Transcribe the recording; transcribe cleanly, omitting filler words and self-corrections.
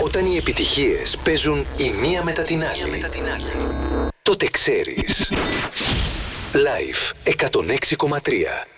Όταν οι επιτυχίες παίζουν η μία μετά την άλλη, τότε ξέρεις. Live 106,3.